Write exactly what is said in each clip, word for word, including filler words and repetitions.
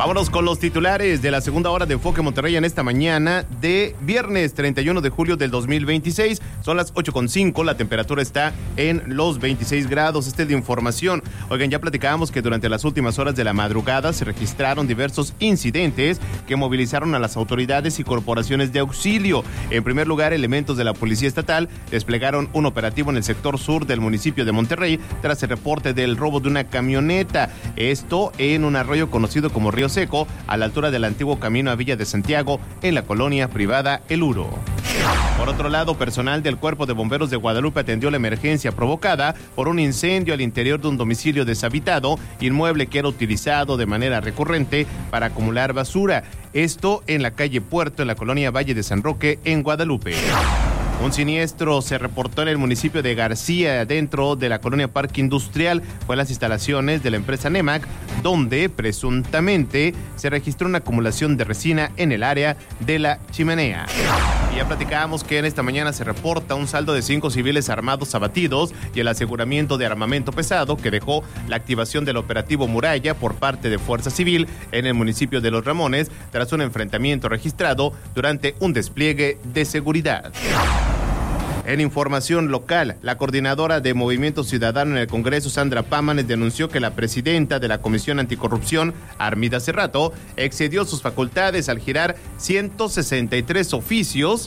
Vámonos con los titulares de la segunda hora de Enfoque Monterrey en esta mañana de viernes treinta y uno de julio del dos mil veintiséis. Son las ocho con cinco, la temperatura está en los veintiséis grados. Este es de información. Oigan, ya platicábamos que durante las últimas horas de la madrugada se registraron diversos incidentes que movilizaron a las autoridades y corporaciones de auxilio. En primer lugar, elementos de la Policía Estatal desplegaron un operativo en el sector sur del municipio de Monterrey tras el reporte del robo de una camioneta. Esto en un arroyo conocido como Río Seco, a la altura del antiguo camino a Villa de Santiago, en la colonia privada El Uro. Por otro lado, personal del Cuerpo de Bomberos de Guadalupe atendió la emergencia provocada por un incendio al interior de un domicilio deshabitado, inmueble que era utilizado de manera recurrente para acumular basura. Esto en la calle Puerto, en la colonia Valle de San Roque, en Guadalupe. Un siniestro se reportó en el municipio de García, dentro de la colonia Parque Industrial. Fue en las instalaciones de la empresa Nemac, donde presuntamente se registró una acumulación de resina en el área de la chimenea. Y ya platicábamos que en esta mañana se reporta un saldo de cinco civiles armados abatidos y el aseguramiento de armamento pesado que dejó la activación del operativo Muralla por parte de Fuerza Civil en el municipio de Los Ramones tras un enfrentamiento registrado durante un despliegue de seguridad. En información local, la coordinadora de Movimiento Ciudadano en el Congreso, Sandra Pámanes, denunció que la presidenta de la Comisión Anticorrupción, Armida Cerrato, excedió sus facultades al girar ciento sesenta y tres oficios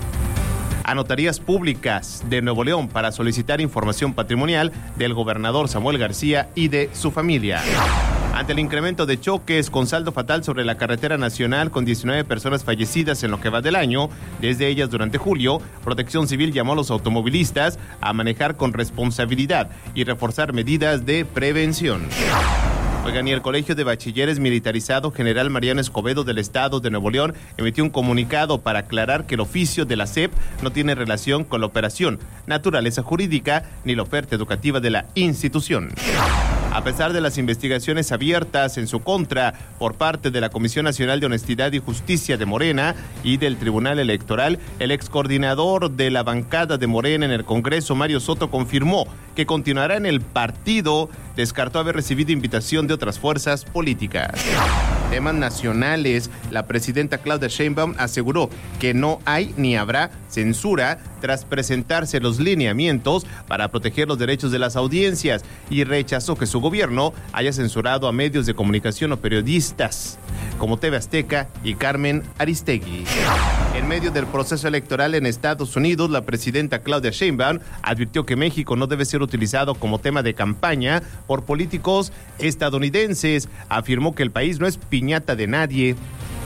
a notarías públicas de Nuevo León para solicitar información patrimonial del gobernador Samuel García y de su familia. Ante el incremento de choques con saldo fatal sobre la carretera nacional, con diecinueve personas fallecidas en lo que va del año, desde ellas durante julio, Protección Civil llamó a los automovilistas a manejar con responsabilidad y reforzar medidas de prevención. Oigan, y el Colegio de Bachilleres Militarizado General Mariano Escobedo del Estado de Nuevo León emitió un comunicado para aclarar que el oficio de la S E P no tiene relación con la operación, naturaleza jurídica ni la oferta educativa de la institución. A pesar de las investigaciones abiertas en su contra por parte de la Comisión Nacional de Honestidad y Justicia de Morena y del Tribunal Electoral, el excoordinador de la bancada de Morena en el Congreso, Mario Soto, confirmó que continuará en el partido. Descartó haber recibido invitación de otras fuerzas políticas. Temas nacionales, la presidenta Claudia Sheinbaum aseguró que no hay ni habrá censura tras presentarse los lineamientos para proteger los derechos de las audiencias y rechazó que su gobierno haya censurado a medios de comunicación o periodistas como T V Azteca y Carmen Aristegui. En medio del proceso electoral en Estados Unidos, la presidenta Claudia Sheinbaum advirtió que México no debe ser utilizado como tema de campaña por políticos estadounidenses. Afirmó que el país no es piñata de nadie.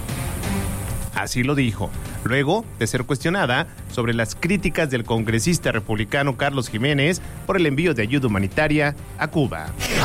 Así lo dijo, luego de ser cuestionada sobre las críticas del congresista republicano Carlos Jiménez por el envío de ayuda humanitaria a Cuba.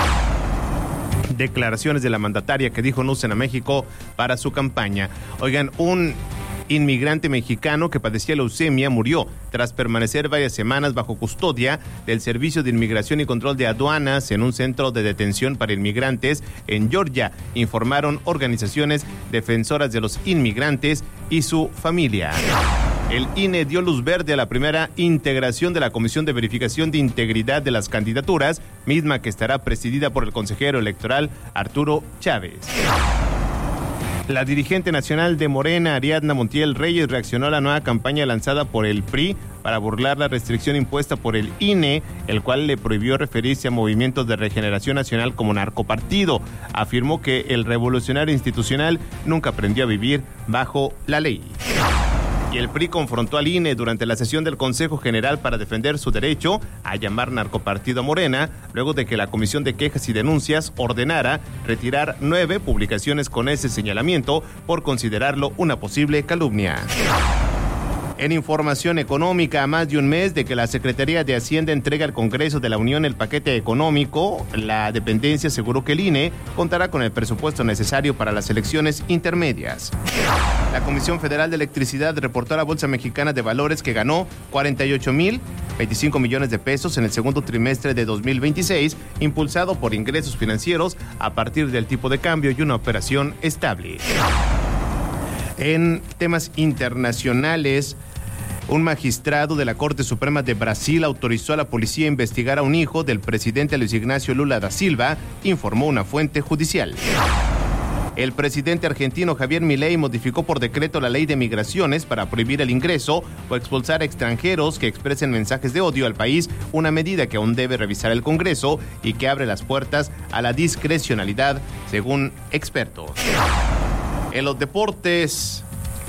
Declaraciones de la mandataria que dijo no usen a México para su campaña. Oigan, un inmigrante mexicano que padecía leucemia murió tras permanecer varias semanas bajo custodia del Servicio de Inmigración y Control de Aduanas en un centro de detención para inmigrantes en Georgia, informaron organizaciones defensoras de los inmigrantes y su familia. El I N E dio luz verde a la primera integración de la Comisión de Verificación de Integridad de las Candidaturas, misma que estará presidida por el consejero electoral Arturo Chávez. La dirigente nacional de Morena, Ariadna Montiel Reyes, reaccionó a la nueva campaña lanzada por el P R I para burlar la restricción impuesta por el I N E, el cual le prohibió referirse a movimientos de regeneración nacional como narcopartido. Afirmó que el revolucionario institucional nunca aprendió a vivir bajo la ley. Y el P R I confrontó al I N E durante la sesión del Consejo General para defender su derecho a llamar narcopartido a Morena, luego de que la Comisión de Quejas y Denuncias ordenara retirar nueve publicaciones con ese señalamiento por considerarlo una posible calumnia. En información económica, a más de un mes de que la Secretaría de Hacienda entrega al Congreso de la Unión el paquete económico, la dependencia aseguró que el I N E contará con el presupuesto necesario para las elecciones intermedias. La Comisión Federal de Electricidad reportó a la Bolsa Mexicana de Valores que ganó cuarenta y ocho mil veinticinco millones de pesos en el segundo trimestre de dos mil veintiséis, impulsado por ingresos financieros a partir del tipo de cambio y una operación estable. En temas internacionales, un magistrado de la Corte Suprema de Brasil autorizó a la policía a investigar a un hijo del presidente Luis Ignacio Lula da Silva, informó una fuente judicial. El presidente argentino Javier Milei modificó por decreto la ley de migraciones para prohibir el ingreso o expulsar a extranjeros que expresen mensajes de odio al país, una medida que aún debe revisar el Congreso y que abre las puertas a la discrecionalidad, según expertos. En los deportes,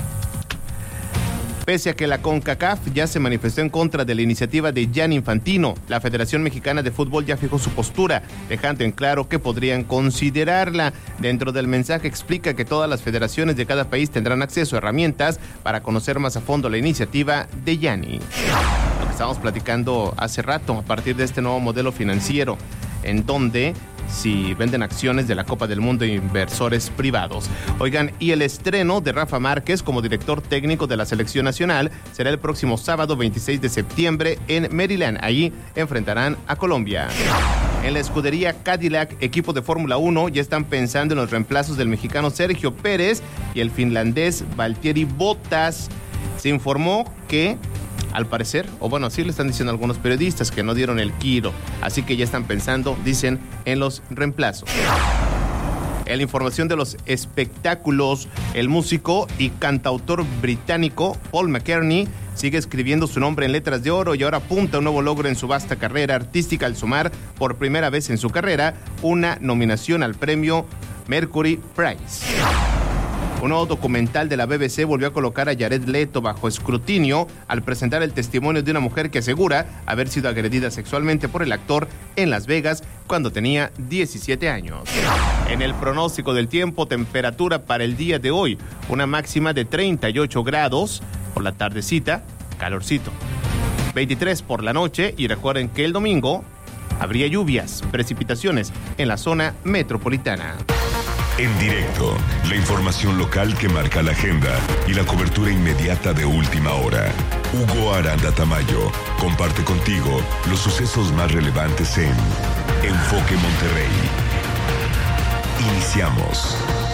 pese a que la CONCACAF ya se manifestó en contra de la iniciativa de Gianni Infantino, la Federación Mexicana de Fútbol ya fijó su postura, dejando en claro que podrían considerarla. Dentro del mensaje explica que todas las federaciones de cada país tendrán acceso a herramientas para conocer más a fondo la iniciativa de Gianni. Lo que estábamos platicando hace rato, a partir de este nuevo modelo financiero, en donde si venden acciones de la Copa del Mundo a inversores privados. Oigan, y el estreno de Rafa Márquez como director técnico de la selección nacional será el próximo sábado veintiséis de septiembre en Maryland. Allí enfrentarán a Colombia. En la escudería Cadillac, equipo de Fórmula uno, ya están pensando en los reemplazos del mexicano Sergio Pérez y el finlandés Valtteri Bottas. Se informó que, al parecer, o bueno, así le están diciendo algunos periodistas, que no dieron el kilo, así que ya están pensando, dicen, en los reemplazos. En la información de los espectáculos, el músico y cantautor británico Paul McCartney sigue escribiendo su nombre en letras de oro y ahora apunta a un nuevo logro en su vasta carrera artística al sumar, por primera vez en su carrera, una nominación al premio Mercury Prize. Un nuevo documental de la B B C volvió a colocar a Jared Leto bajo escrutinio al presentar el testimonio de una mujer que asegura haber sido agredida sexualmente por el actor en Las Vegas cuando tenía diecisiete años. En el pronóstico del tiempo, temperatura para el día de hoy, una máxima de treinta y ocho grados, por la tardecita, calorcito. veintitrés por la noche y recuerden que el domingo habría lluvias, precipitaciones en la zona metropolitana. En directo, la información local que marca la agenda y la cobertura inmediata de última hora. Hugo Aranda Tamayo comparte contigo los sucesos más relevantes en Enfoque Monterrey. Iniciamos.